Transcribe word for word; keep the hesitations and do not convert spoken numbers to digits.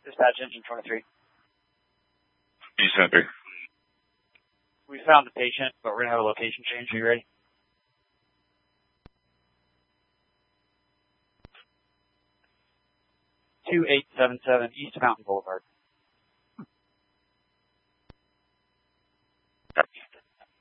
Dispatch engine twenty-three. East Center. We found the patient, but we're going to have a location change. Are you ready? two eight seven seven East Mountain Boulevard.